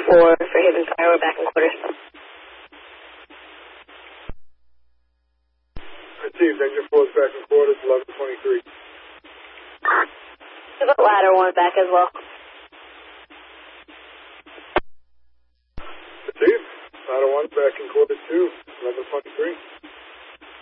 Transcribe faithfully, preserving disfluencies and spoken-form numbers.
four for Haven Fire, we're back in quarters. Received, engine four is back in quarters, eleven twenty-three. Give up ladder one back as well. Received, ladder one back in quarters two, eleven twenty-three.